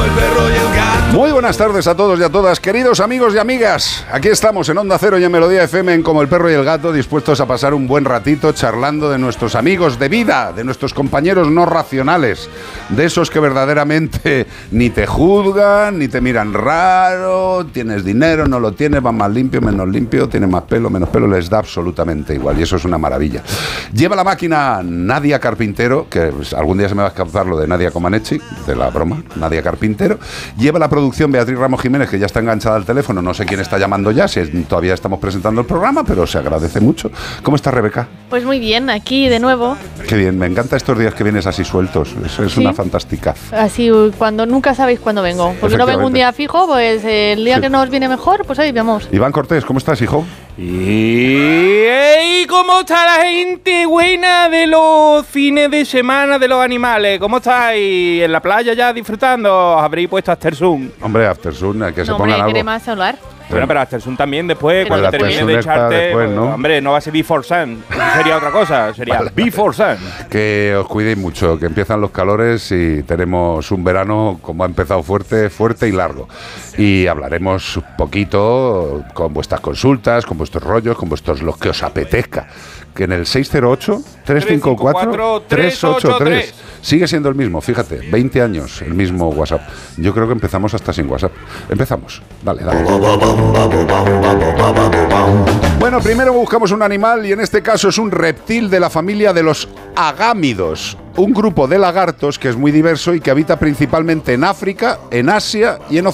el perro y el gato. Muy buenas tardes a todos y a todas, queridos amigos y amigas. Aquí estamos en Onda Cero y en Melodía FM en Como el Perro y el Gato, dispuestos a pasar un buen ratito charlando de nuestros amigos de vida, de nuestros compañeros no racionales, de esos que verdaderamente ni te juzgan, ni te miran raro, tienes dinero, no lo tienes, van más limpio, menos limpio, tienes más pelo, menos pelo, les da absolutamente igual y eso es una maravilla. Lleva la máquina Nadia Carpintero, que algún día se me va a escapar lo de Nadia Comaneci, de la broma, Nadia Carpintero. Lleva la producción Beatriz Ramos Jiménez, que ya está enganchada al teléfono, no sé quién está llamando ya, si todavía estamos presentando el programa, pero se agradece mucho. ¿Cómo está Rebeca? Pues muy bien, aquí de nuevo. Qué bien, me encanta estos días que vienes así sueltos, es ¿Sí? Una fantástica. Así, cuando nunca sabéis cuándo vengo, porque no vengo un día fijo, pues el día que nos viene mejor, pues ahí vamos. Iván Cortés, ¿cómo estás, hijo? ¿Y cómo está la gente buena de los fines de semana de los animales? ¿Cómo estáis en la playa ya disfrutando? ¿Os habréis puesto Aftersun? Hombre, Aftersun, que se No, pongan hombre, algo. crema solar. Bueno, pero Aftersun también después, Pero cuando después. termines de echarte... Después, ¿no? Hombre, no va a ser Before Sun, sería otra cosa, sería Vale. Before Sun. Que os cuidéis mucho, que empiezan los calores y tenemos un verano como ha empezado fuerte y largo. Y hablaremos un poquito con vuestras consultas, con vuestros rollos, con vuestros los que os apetezca. Que en el 608-354-383 sigue siendo el mismo, fíjate, 20 años el mismo WhatsApp. Yo creo que empezamos hasta sin WhatsApp. Empezamos, dale. Bueno, primero buscamos un animal y en este caso es un reptil de la familia de los agámidos, un grupo de lagartos que es muy diverso y que habita principalmente en África, en Asia y en